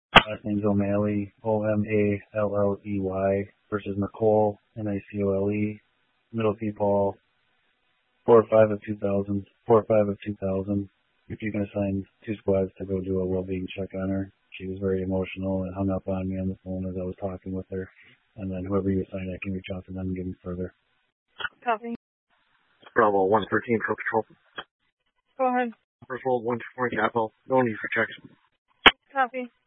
Last name's O'Malley, Omalley, versus Nicole, Nicole. Middle T Paul, 4-5 of 2000. If you can assign 2 squads to go do a well-being check on her. She was very emotional and hung up on me on the phone as I was talking with her. And then whoever you assign, I can reach out to them and get them further. Copy. Bravo 113 for patrol. Go ahead. First roll 120 capital. No need for checks. Copy.